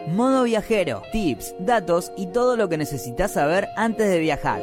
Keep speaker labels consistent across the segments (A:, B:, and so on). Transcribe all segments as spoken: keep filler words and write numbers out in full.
A: Modo Viajero, tips, datos y todo lo que necesitas saber antes de viajar.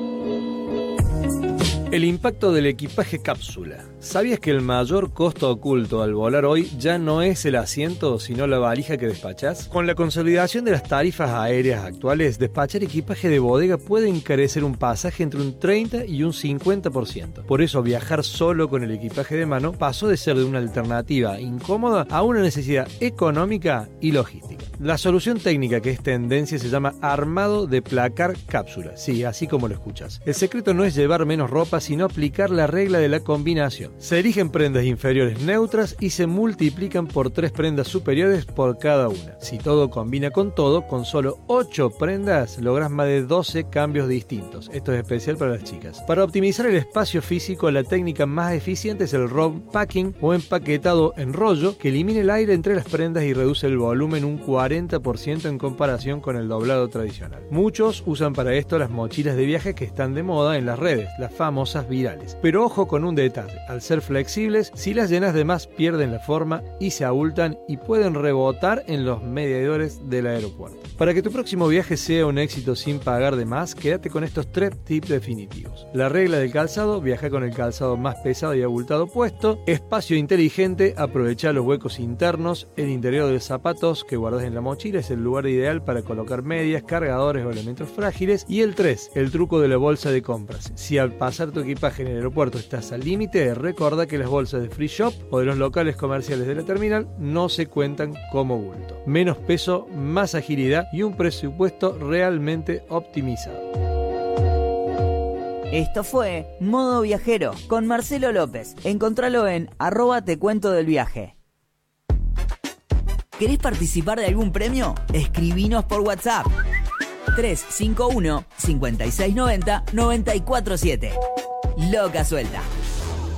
B: El impacto del equipaje cápsula. ¿Sabías que el mayor costo oculto al volar hoy ya no es el asiento, sino la valija que despachás? Con la consolidación de las tarifas aéreas actuales, despachar equipaje de bodega puede encarecer un pasaje entre un treinta y un cincuenta por ciento. Por eso, viajar solo con el equipaje de mano pasó de ser de una alternativa incómoda a una necesidad económica y logística. La solución técnica que es tendencia se llama armado de placar cápsula. Sí, así como lo escuchas. El secreto no es llevar menos ropa, sino aplicar la regla de la combinación. Se eligen prendas inferiores neutras y se multiplican por tres prendas superiores por cada una. Si todo combina con todo, con solo ocho prendas lográs más de doce cambios distintos. Esto es especial para las chicas. Para optimizar el espacio físico, la técnica más eficiente es el roll packing o empaquetado en rollo, que elimina el aire entre las prendas y reduce el volumen un cuarenta por ciento en comparación con el doblado tradicional. Muchos usan para esto las mochilas de viaje que están de moda en las redes, las famosas virales. Pero ojo con un detalle: al ser flexibles, si las llenas de más pierden la forma y se abultan y pueden rebotar en los medidores del aeropuerto. Para que tu próximo viaje sea un éxito sin pagar de más, quédate con estos tres tips definitivos. La regla del calzado: viaja con el calzado más pesado y abultado puesto. Espacio inteligente: aprovecha los huecos internos. El interior de los zapatos que guardas en la mochila es el lugar ideal para colocar medias, cargadores o elementos frágiles. Y el tres, el truco de la bolsa de compras. Si al pasar tu equipaje en el aeropuerto estás al límite, recordá que las bolsas de free shop o de los locales comerciales de la terminal no se cuentan como bulto. Menos peso, más agilidad y un presupuesto realmente optimizado.
A: Esto fue Modo Viajero con Marcelo López. Encontralo en arroba te cuento del viaje. ¿Querés participar de algún premio? Escribinos por WhatsApp tres cinco uno, cinco seis nueve cero, nueve cuatro siete. Loca Suelta.